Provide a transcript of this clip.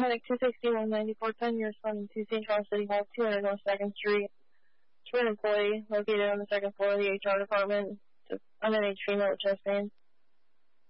Medic 261-9410, you're responding to St. Charles City Hall, 200 North 2nd Street. To an employee located on the second floor of the HR department, to unmanaged female with chest pain.